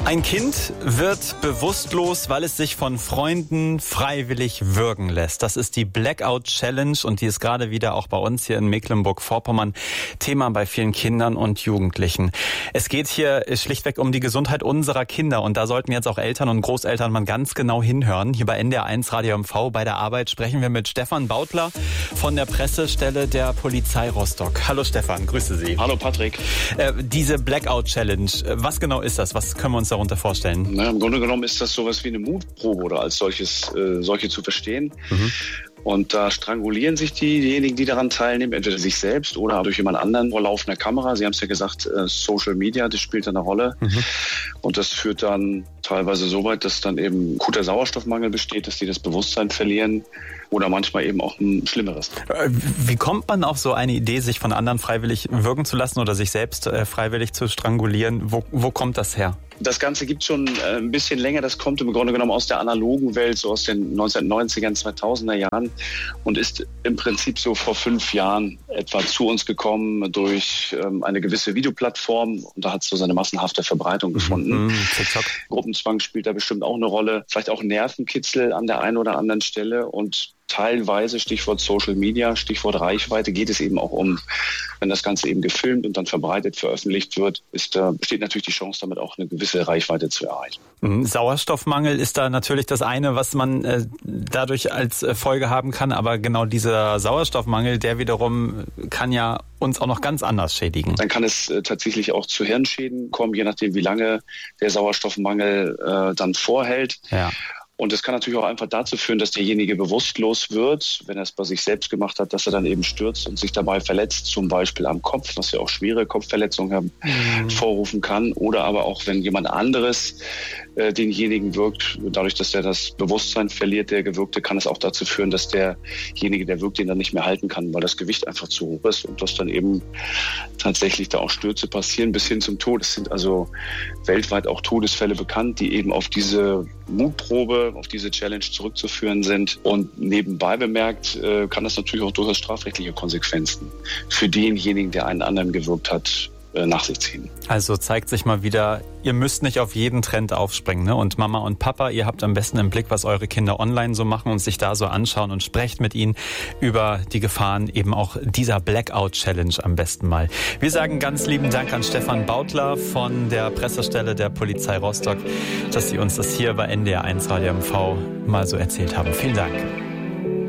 Ein Kind wird bewusstlos, weil es sich von Freunden freiwillig würgen lässt. Das ist die Blackout Challenge und die ist gerade wieder auch bei uns hier in Mecklenburg-Vorpommern Thema bei vielen Kindern und Jugendlichen. Es geht hier schlichtweg um die Gesundheit unserer Kinder und da sollten jetzt auch Eltern und Großeltern mal ganz genau hinhören. Hier bei NDR 1 Radio MV bei der Arbeit sprechen wir mit Stefan Bautler von der Pressestelle der Polizei Rostock. Hallo Stefan, grüße Sie. Hallo Patrick. Diese Blackout Challenge, was genau ist das? Was können wir uns darunter vorstellen? Na, im Grunde genommen ist das sowas wie eine Mutprobe oder als solche zu verstehen. Und da strangulieren sich diejenigen, die daran teilnehmen, entweder sich selbst oder durch jemand anderen vor laufender Kamera. Sie haben es ja gesagt, Social Media, das spielt da eine Rolle. Und das führt dann teilweise so weit, dass dann eben guter Sauerstoffmangel besteht, dass die das Bewusstsein verlieren oder manchmal eben auch ein Schlimmeres. Wie kommt man auf so eine Idee, sich von anderen freiwillig würgen zu lassen oder sich selbst freiwillig zu strangulieren? Wo kommt das her? Das Ganze gibt schon ein bisschen länger. Das kommt im Grunde genommen aus der analogen Welt, so aus den 1990er, 2000er Jahren und ist im Prinzip so vor 5 Jahren etwa zu uns gekommen durch eine gewisse Videoplattform und da hat es so seine massenhafte Verbreitung gefunden. TikTok. Gruppenzwang spielt da bestimmt auch eine Rolle. Vielleicht auch Nervenkitzel an der einen oder anderen Stelle und teilweise, Stichwort Social Media, Stichwort Reichweite, geht es eben auch um, wenn das Ganze eben gefilmt und dann verbreitet, veröffentlicht wird, besteht natürlich die Chance, damit auch eine gewisse Reichweite zu erreichen. Sauerstoffmangel ist da natürlich das eine, was man dadurch als Folge haben kann, aber genau dieser Sauerstoffmangel, der wiederum kann ja uns auch noch ganz anders schädigen. Dann kann es tatsächlich auch zu Hirnschäden kommen, je nachdem, wie lange der Sauerstoffmangel dann vorhält. Ja. Und das kann natürlich auch einfach dazu führen, dass derjenige bewusstlos wird, wenn er es bei sich selbst gemacht hat, dass er dann eben stürzt und sich dabei verletzt, zum Beispiel am Kopf, was ja auch schwere Kopfverletzungen hervorrufen kann. Oder aber auch, wenn jemand anderes denjenigen wirkt, dadurch, dass er das Bewusstsein verliert, der Gewürgte, kann es auch dazu führen, dass derjenige, der wirkt, den dann nicht mehr halten kann, weil das Gewicht einfach zu hoch ist und dass dann eben tatsächlich da auch Stürze passieren bis hin zum Tod. Es sind also weltweit auch Todesfälle bekannt, die eben auf diese Mutprobe, auf diese Challenge zurückzuführen sind. Und nebenbei bemerkt, kann das natürlich auch durchaus strafrechtliche Konsequenzen für denjenigen, der einen anderen gewürgt hat, nach sich ziehen. Also zeigt sich mal wieder, ihr müsst nicht auf jeden Trend aufspringen, ne? Und Mama und Papa, ihr habt am besten im Blick, was eure Kinder online so machen und sich da so anschauen und sprecht mit ihnen über die Gefahren eben auch dieser Blackout-Challenge am besten mal. Wir sagen ganz lieben Dank an Stefan Bautler von der Pressestelle der Polizei Rostock, dass Sie uns das hier bei NDR 1 Radio MV mal so erzählt haben. Vielen Dank.